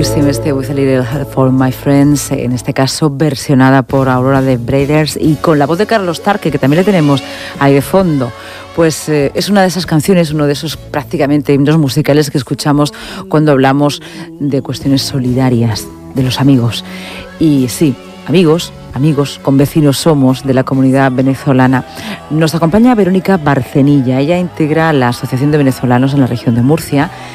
Buenísimo este With a Little Help for My Friends, en este caso versionada por Aurora de Breeders y con la voz de Carlos Tarque, que también le tenemos ahí de fondo. Pues es una de esas canciones, uno de esos prácticamente himnos musicales que escuchamos cuando hablamos de cuestiones solidarias, de los amigos. Y sí, amigos, convecinos somos de la comunidad venezolana. Nos acompaña Verónica Barcenilla. Ella integra la Asociación de Venezolanos en la región de Murcia